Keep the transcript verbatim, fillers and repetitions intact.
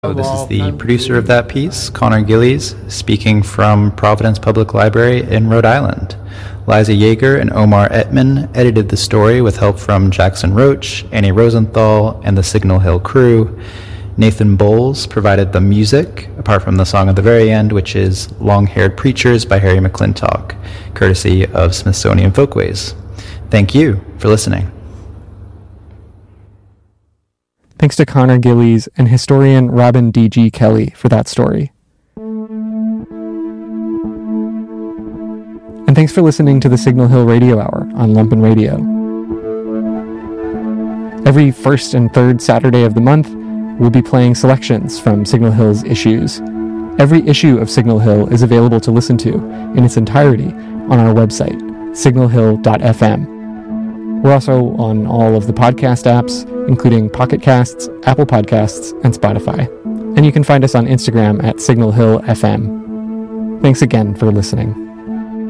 Oh, this is the producer of that piece, Connor Gillies, speaking from Providence Public Library in Rhode Island. Liza Yeager and Omar Etman edited the story with help from Jackson Roach, Annie Rosenthal, and the Signal Hill crew. Nathan Bowles provided the music, apart from the song at the very end, which is Long-Haired Preachers by Harry McClintock, courtesy of Smithsonian Folkways. Thank you for listening. Thanks to Connor Gillies and historian Robin D G. Kelly for that story. And thanks for listening to the Signal Hill Radio Hour on Lumpen Radio. Every first and third Saturday of the month, we'll be playing selections from Signal Hill's issues. Every issue of Signal Hill is available to listen to in its entirety on our website, signal hill dot f m. We're also on all of the podcast apps, including Pocket Casts, Apple Podcasts, and Spotify. And you can find us on Instagram at Signal Hill F M. Thanks again for listening.